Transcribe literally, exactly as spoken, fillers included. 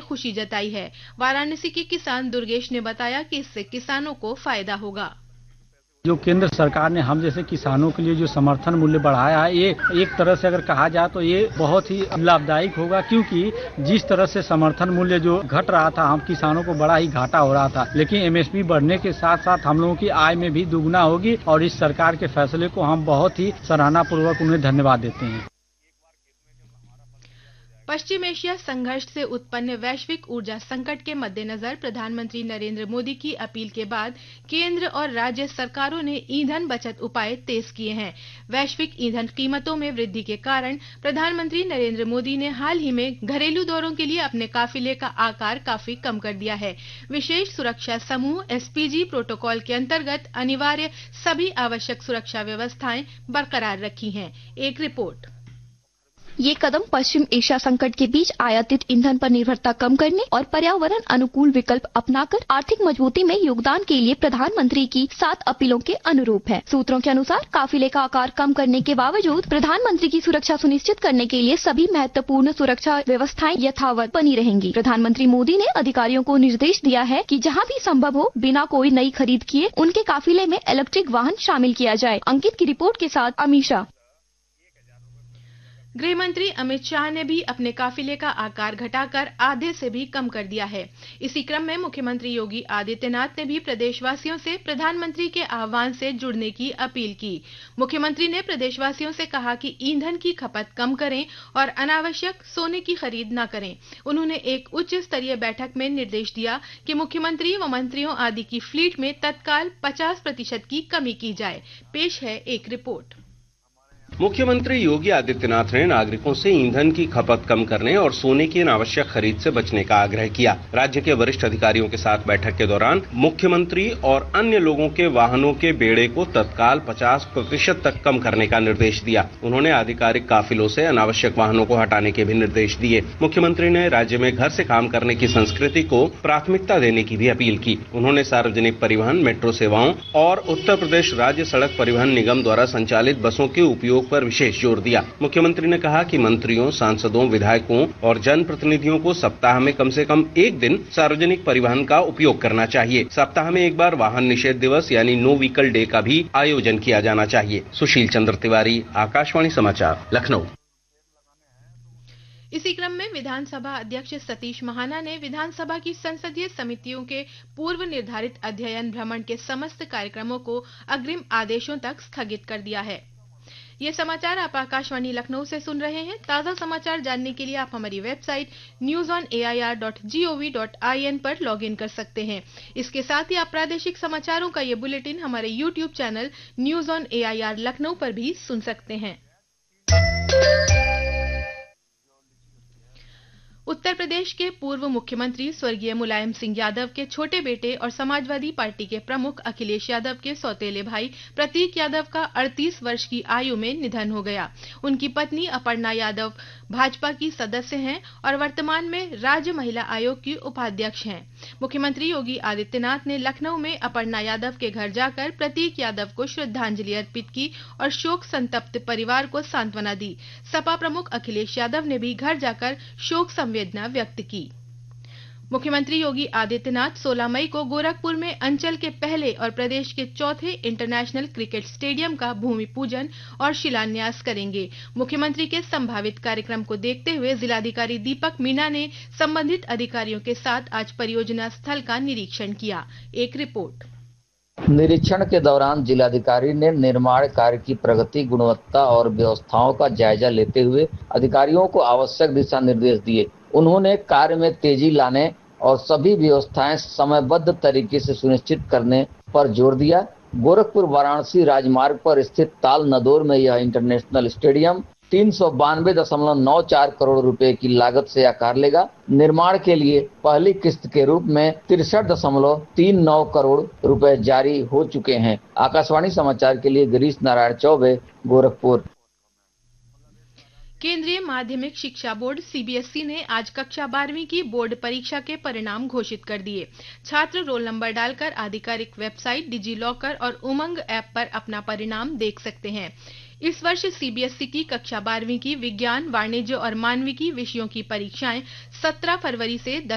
खुशी जताई है। वाराणसी के किसान दुर्गेश ने बताया कि इससे किसानों को फायदा होगा। जो केंद्र सरकार ने हम जैसे किसानों के लिए जो समर्थन मूल्य बढ़ाया है, ये एक तरह से अगर कहा जाए तो ये बहुत ही लाभदायक होगा, क्योंकि जिस तरह से समर्थन मूल्य जो घट रहा था, हम किसानों को बड़ा ही घाटा हो रहा था। लेकिन एमएसपी बढ़ने के साथ साथ हम लोगों की आय में भी दुगुना होगी और इस सरकार के फैसले को हम बहुत ही सराहना पूर्वक उन्हें धन्यवाद देते हैं। पश्चिम एशिया संघर्ष से उत्पन्न वैश्विक ऊर्जा संकट के मद्देनजर प्रधानमंत्री नरेंद्र मोदी की अपील के बाद केंद्र और राज्य सरकारों ने ईंधन बचत उपाय तेज किए हैं। वैश्विक ईंधन कीमतों में वृद्धि के कारण प्रधानमंत्री नरेंद्र मोदी ने हाल ही में घरेलू दौरों के लिए अपने काफिले का आकार काफी कम कर दिया है। विशेष सुरक्षा समूह एसपीजी प्रोटोकॉल के अंतर्गत अनिवार्य सभी आवश्यक सुरक्षा व्यवस्थाएं बरकरार रखी हैं। एक रिपोर्ट। ये कदम पश्चिम एशिया संकट के बीच आयातित ईंधन पर निर्भरता कम करने और पर्यावरण अनुकूल विकल्प अपनाकर आर्थिक मजबूती में योगदान के लिए प्रधानमंत्री की सात अपीलों के अनुरूप है। सूत्रों के अनुसार काफिले का आकार कम करने के बावजूद प्रधानमंत्री की सुरक्षा सुनिश्चित करने के लिए सभी महत्वपूर्ण सुरक्षा व्यवस्थाएं यथावत बनी रहेंगी। प्रधानमंत्री मोदी ने अधिकारियों को निर्देश दिया है कि जहाँ भी संभव हो बिना कोई नई खरीद किए उनके काफिले में इलेक्ट्रिक वाहन शामिल किया जाए। अंकित की रिपोर्ट के साथ अमीषा। गृह मंत्री अमित शाह ने भी अपने काफिले का आकार घटाकर आधे से भी कम कर दिया है। इसी क्रम में मुख्यमंत्री योगी आदित्यनाथ ने भी प्रदेशवासियों से प्रधानमंत्री के आह्वान से जुड़ने की अपील की। मुख्यमंत्री ने प्रदेशवासियों से कहा कि ईंधन की खपत कम करें और अनावश्यक सोने की खरीद न करें। उन्होंने एक उच्च स्तरीय बैठक में निर्देश दिया कि मुख्यमंत्री व मंत्रियों आदि की फ्लीट में तत्काल पचास प्रतिशत की कमी की जाए। पेश है एक रिपोर्ट। मुख्यमंत्री योगी आदित्यनाथ ने नागरिकों से ईंधन की खपत कम करने और सोने की अनावश्यक खरीद से बचने का आग्रह किया। राज्य के वरिष्ठ अधिकारियों के साथ बैठक के दौरान मुख्यमंत्री और अन्य लोगों के वाहनों के बेड़े को तत्काल पचास प्रतिशत तक कम करने का निर्देश दिया। उन्होंने आधिकारिक काफिलों से अनावश्यक वाहनों को हटाने के भी निर्देश दिए। मुख्यमंत्री ने राज्य में घर से काम करने की संस्कृति को प्राथमिकता देने की भी अपील की। उन्होंने सार्वजनिक परिवहन, मेट्रो सेवाओं और उत्तर प्रदेश राज्य सड़क परिवहन निगम द्वारा संचालित बसों के उपयोग पर विशेष जोर दिया। मुख्यमंत्री ने कहा कि मंत्रियों, सांसदों, विधायकों और जनप्रतिनिधियों को सप्ताह में कम से कम एक दिन सार्वजनिक परिवहन का उपयोग करना चाहिए। सप्ताह में एक बार वाहन निषेध दिवस यानी नो व्हीकल डे का भी आयोजन किया जाना चाहिए। सुशील चंद्र तिवारी, आकाशवाणी समाचार, लखनऊ। इसी क्रम में विधानसभा अध्यक्ष सतीश महाना ने विधानसभा की संसदीय समितियों के पूर्व निर्धारित अध्ययन भ्रमण के समस्त कार्यक्रमों को अग्रिम आदेशों तक स्थगित कर दिया है। ये समाचार आप आकाशवाणी लखनऊ से सुन रहे हैं। ताजा समाचार जानने के लिए आप हमारी website news on A I R dot G O V dot I N पर लॉग इन कर सकते हैं। इसके साथ ही आप प्रादेशिक समाचारों का ये बुलेटिन हमारे YouTube channel news on A I R Lucknow पर भी सुन सकते हैं। उत्तर प्रदेश के पूर्व मुख्यमंत्री स्वर्गीय मुलायम सिंह यादव के छोटे बेटे और समाजवादी पार्टी के प्रमुख अखिलेश यादव के सौतेले भाई प्रतीक यादव का अड़तीस वर्ष की आयु में निधन हो गया। उनकी पत्नी अपर्णा यादव भाजपा की सदस्य हैं और वर्तमान में राज्य महिला आयोग की उपाध्यक्ष हैं। मुख्यमंत्री योगी आदित्यनाथ ने लखनऊ में अपर्णा यादव के घर जाकर प्रतीक यादव को श्रद्धांजलि अर्पित की और शोक संतप्त परिवार को सांत्वना दी। सपा प्रमुख अखिलेश यादव ने भी घर जाकर शोक संवेदना व्यक्त की। मुख्यमंत्री योगी आदित्यनाथ सोलह मई को गोरखपुर में अंचल के पहले और प्रदेश के चौथे इंटरनेशनल क्रिकेट स्टेडियम का भूमि पूजन और शिलान्यास करेंगे। मुख्यमंत्री के संभावित कार्यक्रम को देखते हुए जिलाधिकारी दीपक मीणा ने संबंधित अधिकारियों के साथ आज परियोजना स्थल का निरीक्षण किया। एक रिपोर्ट। निरीक्षण के दौरान जिलाधिकारी ने निर्माण कार्य की प्रगति, गुणवत्ता और व्यवस्थाओं का जायजा लेते हुए अधिकारियों को आवश्यक दिशा निर्देश दिए। उन्होंने कार्य में तेजी लाने और सभी व्यवस्थाएं समयबद्ध तरीके से सुनिश्चित करने पर जोर दिया। गोरखपुर वाराणसी राजमार्ग पर स्थित ताल नदौर में यह इंटरनेशनल स्टेडियम तीन सौ बानवे दशमलव नौ चार करोड़ रुपए की लागत से आकार लेगा। निर्माण के लिए पहली किस्त के रूप में तिरसठ दशमलव तीन नौ करोड़ रुपए जारी हो चुके हैं। आकाशवाणी समाचार के लिए गिरीश नारायण चौबे, गोरखपुर। केंद्रीय माध्यमिक शिक्षा board C B S E ने आज कक्षा बारहवीं की बोर्ड परीक्षा के परिणाम घोषित कर दिए। छात्र रोल नंबर डालकर आधिकारिक वेबसाइट, डिजी लॉकर और उमंग ऐप पर अपना परिणाम देख सकते हैं। इस वर्ष सी बी एस ई की कक्षा बारहवीं की विज्ञान, वाणिज्य और मानविकी विषयों की परीक्षाएं सत्रह फरवरी से